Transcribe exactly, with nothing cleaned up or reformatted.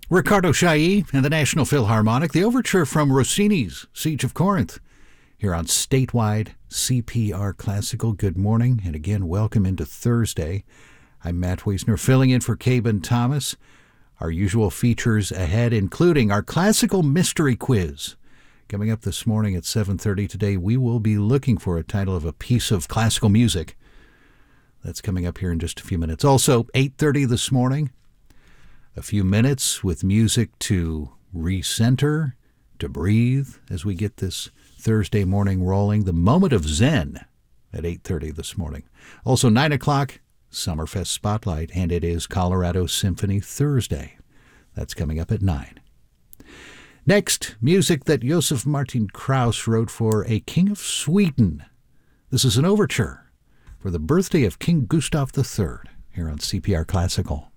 Riccardo Chailly and the National Philharmonic, the overture from Rossini's Siege of Corinth, here on Statewide C P R Classical. Good morning, and again, welcome into Thursday. I'm Matt Wiesner, filling in for Caben Thomas. Our usual features ahead, including our Classical Mystery Quiz. Coming up this morning at seven thirty today, we will be looking for a title of a piece of classical music. That's coming up here in just a few minutes. Also, eight thirty this morning, a few minutes with music to recenter, to breathe as we get this Thursday morning rolling. The Moment of Zen at eight thirty this morning. Also, nine o'clock, Summerfest Spotlight, and it is Colorado Symphony Thursday. That's coming up at nine. Next, music that Josef Martin Krauss wrote for a King of Sweden. This is an overture for the birthday of King Gustav the Third here on C P R Classical.